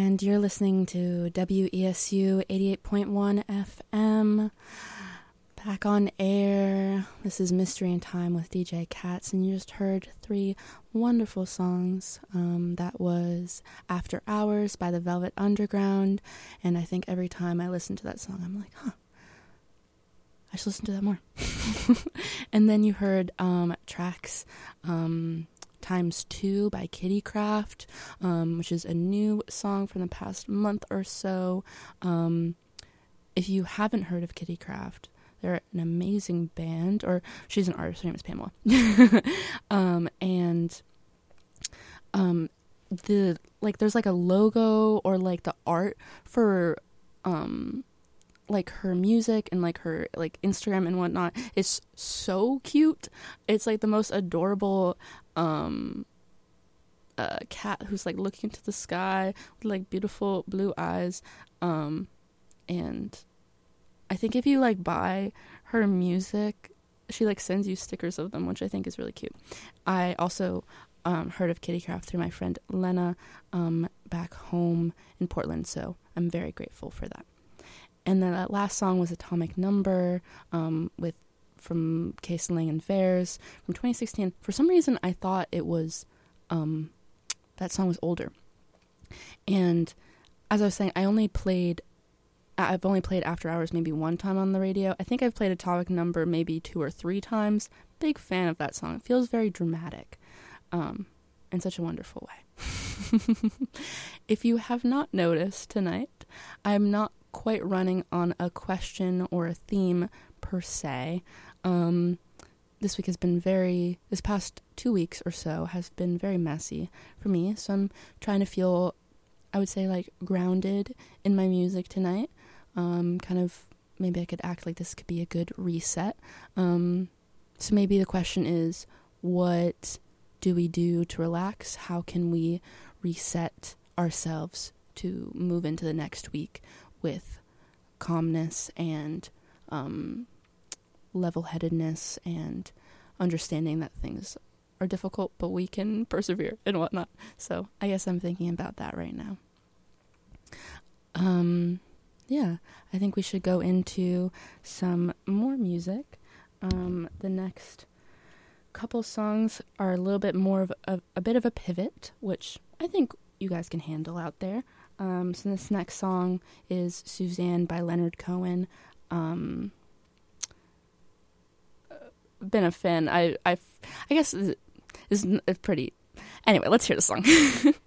And you're listening to WESU 88.1 FM. Back on air. This is Mystery in Time with DJ Katz, and you just heard 3 wonderful songs. That was After Hours by the Velvet Underground, and I think every time I listen to that song, I'm like, I should listen to that more. And then you heard tracks Times 2 by Kittycraft, which is a new song from the past month or so. If you haven't heard of Kittycraft, they're an amazing band, or she's an artist, her name is Pamela. There's like a logo or like the art for like her music and like her like Instagram and whatnot is so cute. It's like the most adorable cat who's like looking into the sky with like beautiful blue eyes, and I think if you like buy her music, she like sends you stickers of them, which I think is really cute. I also heard of Kittycraft through my friend Lena back home in Portland, so I'm very grateful for that. And then that last song was Atomic Number from Case Lang and Fairs from 2016. For some reason, I thought it was that song was older. And as I was saying, I've only played After Hours maybe one time on the radio. I think I've played Atomic Number maybe 2 or 3 times. Big fan of that song. It feels very dramatic in such a wonderful way. If you have not noticed tonight, I'm not quite running on a question or a theme per se. This week has been this past 2 weeks or so has been very messy for me, so I'm trying to feel, I would say, like grounded in my music tonight. Kind of, maybe I could act like this could be a good reset. So maybe the question is, what do we do to relax? How can we reset ourselves to move into the next week with calmness and level-headedness and understanding that things are difficult, but we can persevere and whatnot. So I guess I'm thinking about that right now. Yeah, I think we should go into some more music. The next couple songs are a little bit more of a bit of a pivot, which I think you guys can handle out there. So this next song is Suzanne by Leonard Cohen. Been a fan. I guess it's pretty. Anyway, let's hear the song.